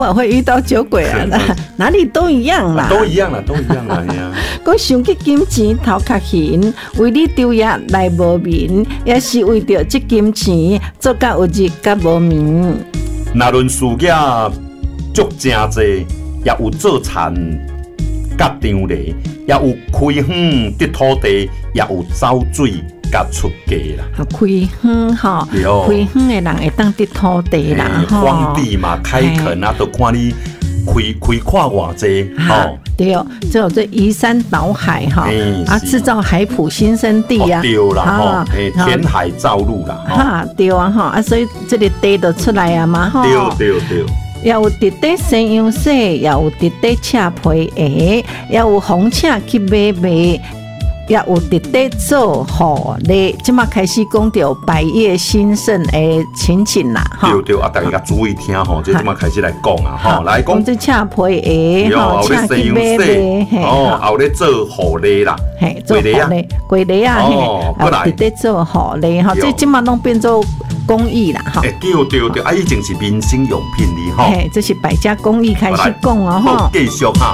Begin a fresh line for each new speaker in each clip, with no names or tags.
我会遇到酒鬼啊，哪里都一样啦，
都一样啦。
讲想去金钱头壳闲，为你丢也来无眠，也是为着这金钱做甲有日甲无眠。
若论事业足真济，也有做田甲张犁，也有开荒得土地，也有走水甲出价啦。
开荒吼，开荒的人会当得土地啦，
荒地嘛开垦啊，都看你开阔偌济吼。
对，就这移山倒海哈，制造海埔新生地啊，
对啦，填海造陆啦，
对啊所以这个地就出来啊嘛，
对。
也有直底生养洗，也有直底赤皮鞋，也有红赤去买卖，也有直底做护理。即马开始讲到百业兴盛的情景啦，
对啊，大家注意听吼，这即马开始来讲啊，来讲
这赤皮鞋，
赤去买卖，后咧做护理啦，
做护理，规理啊，直底做护理这即马拢变做公益啦，
对，以前是民生用品哩，
这是百家公益开始讲哦，
继续哈。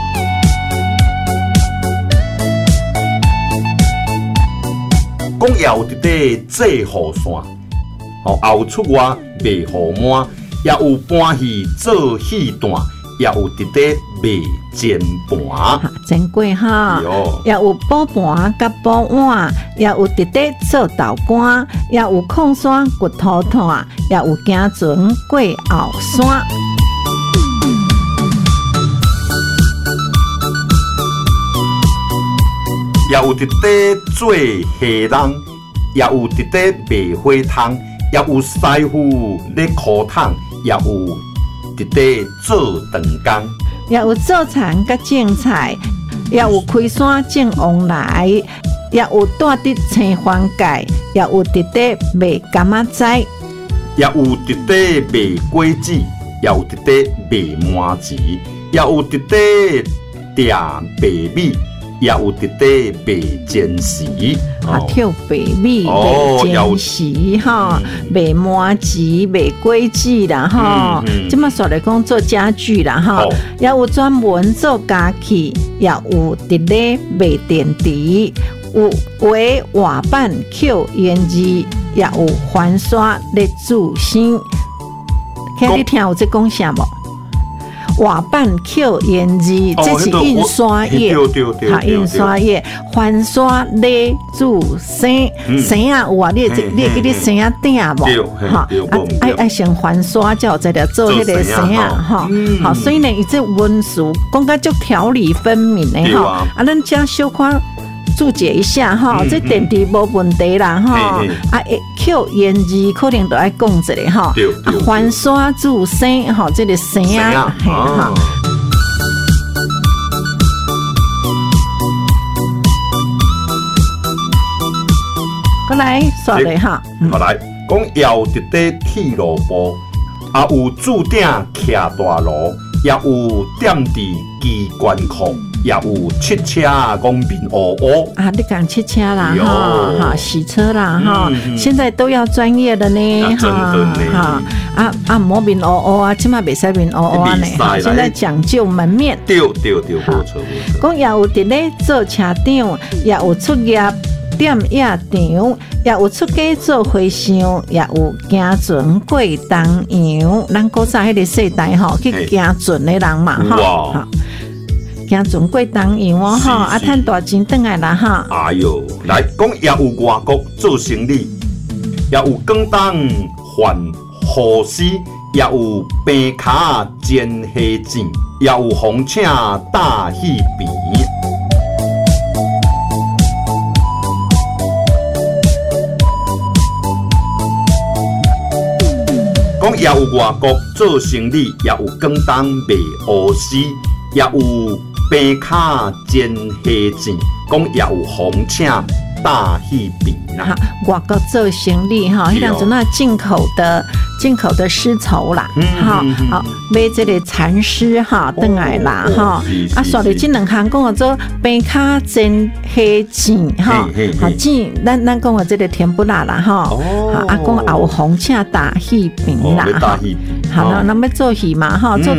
讲也有伫底做雨伞，后出外卖雨满，也有搬去做戏段，也有伫底卖煎盘，
煎粿哈，也有补盘甲补碗，也有伫底做豆干，也有矿山掘土炭，也有行船过后山。
也有伫底做虾人，也有伫底卖花汤，也有师傅咧烤桶，也有伫底做长工，
也有做田甲种菜，也有开山种旺来，也有带伫青番芥，也有伫底卖柑仔仔，
也有伫底卖果子，也有伫底卖麻糍，也有伫底订白米。也有伫底卖煎食，
跳白米、卖煎食哈，卖麻糍、卖果子啦哈。即马说来讲做家具啦哈，也有专门做家具，也有伫咧卖电池，有画画板、扣胭脂，也有翻刷咧煮生。听你听有这讲啥无？瓦板扣胭脂，这是印刷业，印刷业翻刷咧煮生，生啊有啊，你给你生啊订无？爱先翻刷，才有再来做迄个生啊，好，所以呢，伊这文书讲甲足条理分明的哈，咱加小可注解一下哈，这电池无问题啦哈，扣胭脂可能都爱讲一下哈，翻刷煮生哈，这个生啊，哈。过来说咧哈，
好来讲要伫底铁路部，也有注定徛大路，也有踮伫机关库。也有汽车讲面乌乌
啊，你讲汽车啦哈，洗车啦哈，现在都要专业的呢哈，莫面乌乌啊，起码袂使面乌乌呢，现在讲究门面。
对，没错。
讲也有伫咧做车长，也有出业店夜场，也有出街做花箱，也有行船过东洋。咱古早迄个世代吼，去行船的人嘛哈。行船过东洋哦吼，赚大钱转来啦哈。
哎哟，来讲也有外国做生意，也有广东换护士，也有病卡煎虾子，也有红请大戏片。讲也有外国做生意，也有广东卖蚵丝，也有病卡煎虾子，讲也有红请大戏片啦。
外国做生意哈，迄两阵那进口的丝绸啦，哈，好买这个蚕丝哈，转来啦哈，所以这两项讲做病卡煎虾子哈，好煎，咱讲这个甜不辣啦哈，讲也有红请大戏片啦哈。 好了，那要做戏嘛，哈，做